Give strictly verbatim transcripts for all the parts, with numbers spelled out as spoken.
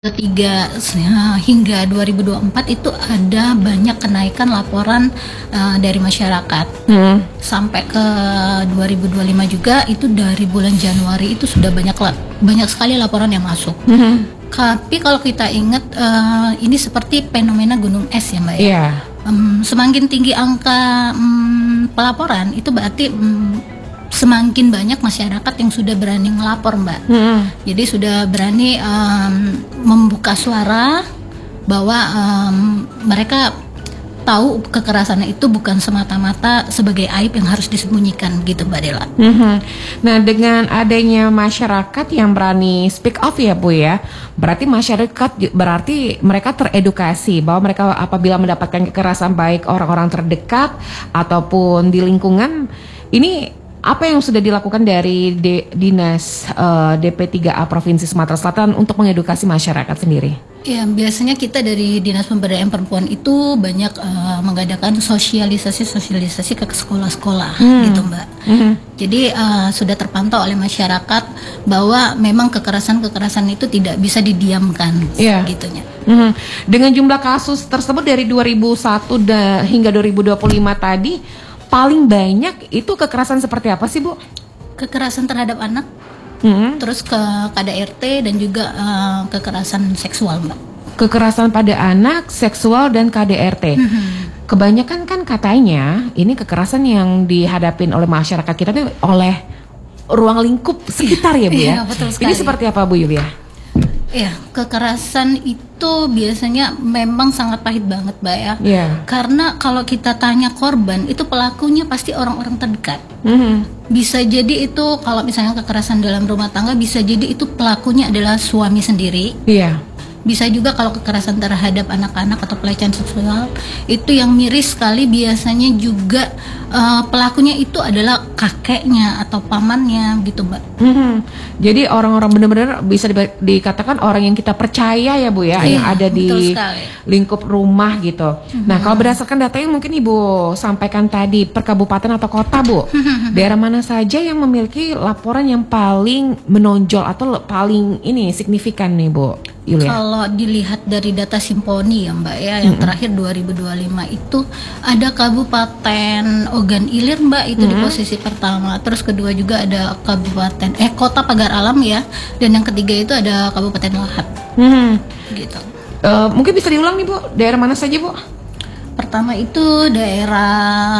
Ketiga hingga dua ribu dua puluh empat itu ada banyak kenaikan laporan uh, dari masyarakat. Hmm. Sampai ke dua ribu dua puluh lima juga itu dari bulan Januari itu sudah banyak banyak sekali laporan yang masuk. Hmm. Tapi kalau kita ingat uh, ini seperti fenomena gunung es ya Mbak ya. Yeah. Um, semakin tinggi angka um, pelaporan itu berarti um, semakin banyak masyarakat yang sudah berani ngelapor Mbak. Hmm. Jadi sudah berani um, membuka suara bahwa um, mereka tahu kekerasan itu bukan semata-mata sebagai aib yang harus disembunyikan gitu Mbak Dela. Hmm. Nah dengan adanya masyarakat yang berani speak up ya Bu ya, berarti masyarakat berarti mereka teredukasi bahwa mereka apabila mendapatkan kekerasan baik orang-orang terdekat ataupun di lingkungan ini. Apa yang sudah dilakukan dari D- Dinas uh, D P tiga A Provinsi Sumatera Selatan untuk mengedukasi masyarakat sendiri? Ya, biasanya kita dari Dinas Pemberdayaan Perempuan itu banyak uh, mengadakan sosialisasi-sosialisasi ke sekolah-sekolah, hmm. gitu Mbak. Hmm. Jadi uh, sudah terpantau oleh masyarakat bahwa memang kekerasan-kekerasan itu tidak bisa didiamkan, yeah. gitunya. Hmm. Dengan jumlah kasus tersebut dari dua ribu satu da- hingga dua ribu dua puluh lima tadi, paling banyak itu kekerasan seperti apa sih Bu? Kekerasan terhadap anak, mm-hmm. terus ke K D R T dan juga uh, kekerasan seksual Mbak. Kekerasan pada anak, seksual dan K D R T. Mm-hmm. Kebanyakan kan katanya ini kekerasan yang dihadapin oleh masyarakat kita tuh oleh ruang lingkup sekitar ya Bu ya. Iya, betul sekali. Ini seperti apa Bu Yulia? Ya, kekerasan itu biasanya memang sangat pahit banget, Mbak ya. Yeah. Karena kalau kita tanya korban, itu pelakunya pasti orang-orang terdekat. Mm-hmm. Bisa jadi itu kalau misalnya kekerasan dalam rumah tangga, bisa jadi itu pelakunya adalah suami sendiri. Iya. Yeah. Bisa juga kalau kekerasan terhadap anak-anak atau pelecehan seksual itu yang miris sekali biasanya juga uh, pelakunya itu adalah kakeknya atau pamannya gitu Mbak. Mm-hmm. Jadi orang-orang benar-benar bisa di, dikatakan orang yang kita percaya ya Bu ya, iya, yang ada di lingkup rumah gitu. Mm-hmm. Nah kalau berdasarkan data yang mungkin Ibu sampaikan tadi per kabupaten atau kota Bu, mm-hmm. daerah mana saja yang memiliki laporan yang paling menonjol atau paling ini signifikan nih Bu? Yulia. Kalau dilihat dari data Simponi ya Mbak ya, yang mm-hmm. terakhir dua ribu dua puluh lima itu ada Kabupaten Ogan Ilir Mbak itu mm-hmm. di posisi pertama. Terus kedua juga ada Kabupaten eh Kota Pagar Alam ya, dan yang ketiga itu ada Kabupaten Lahat. Mm-hmm. Gitu. Uh, mungkin bisa diulang nih Bu, daerah mana saja Bu? Pertama itu daerah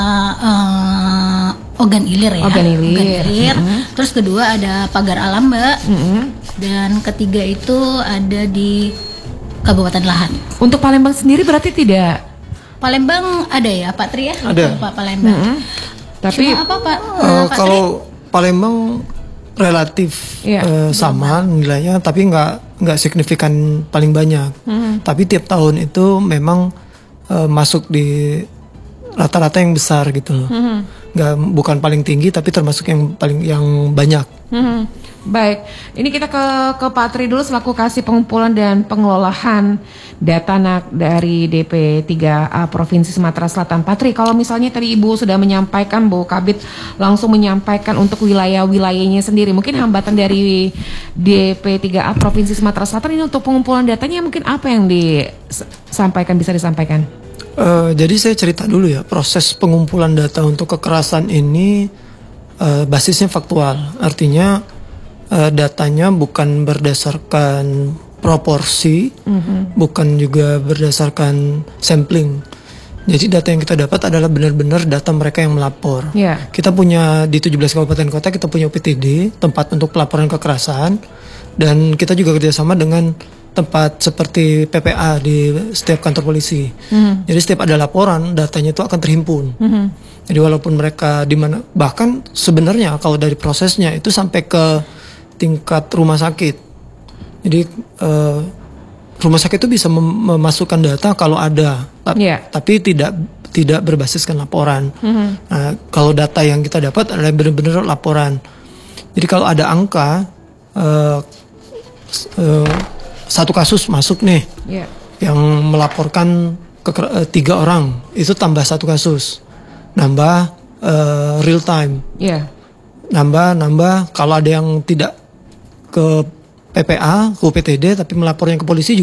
uh, Ogan Ilir ya. Ogan Ilir. Ogan Ilir. Mm-hmm. Terus kedua ada Pagar Alam Mbak. Mm-hmm. Dan ketiga itu ada di Kabupaten Lahat. Untuk Palembang sendiri berarti tidak? Palembang ada ya Pak Tri ya? Ada. Pak Palembang. Mm-hmm. Tapi cuma apa Pak? Uh, Pak kalau Tri? Palembang relatif yeah. uh, sama nilainya, tapi nggak nggak signifikan paling banyak. Mm-hmm. Tapi tiap tahun itu memang uh, masuk di rata-rata yang besar gitu loh. Mm-hmm. Nggak, bukan paling tinggi tapi termasuk yang paling yang banyak. Mm-hmm. Baik, ini kita ke ke Pak Tri dulu selaku Kasih Pengumpulan dan Pengelolaan Data Anak dari D P tiga A Provinsi Sumatera Selatan. Pak Tri, kalau misalnya tadi Ibu sudah menyampaikan, Bu Kabid langsung menyampaikan untuk wilayah-wilayahnya sendiri. Mungkin hambatan dari D P tiga A Provinsi Sumatera Selatan ini untuk pengumpulan datanya mungkin apa yang disampaikan, bisa disampaikan? Uh, jadi saya cerita dulu ya, proses pengumpulan data untuk kekerasan ini uh, basisnya faktual. Artinya Uh, datanya bukan berdasarkan proporsi, mm-hmm. bukan juga berdasarkan sampling. Jadi data yang kita dapat adalah benar-benar data mereka yang melapor. Yeah. Kita punya di tujuh belas kabupaten kota, kita punya U P T D, tempat untuk pelaporan kekerasan, dan kita juga kerjasama dengan tempat seperti P P A di setiap kantor polisi. Mm-hmm. Jadi setiap ada laporan, datanya itu akan terhimpun. Mm-hmm. Jadi walaupun mereka di mana, bahkan sebenarnya kalau dari prosesnya itu sampai ke tingkat rumah sakit. Jadi uh, rumah sakit itu bisa mem- memasukkan data kalau ada, yeah. tapi tidak tidak berbasiskan laporan. Mm-hmm. Nah, kalau data yang kita dapat adalah benar-benar laporan. Jadi kalau ada angka uh, uh, satu kasus masuk nih, yeah. yang melaporkan ke uh, tiga orang, itu tambah satu kasus, nambah uh, real time. Yeah. Nambah nambah kalau ada yang tidak ke P P A, ke U P T D, tapi melapornya ke polisi